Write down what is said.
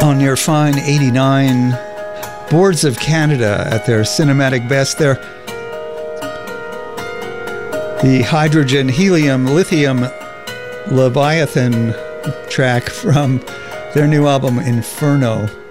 On your fine 89 Boards of Canada at their cinematic best there. The Hydrogen, Helium, Lithium, Leviathan track from their new album Inferno.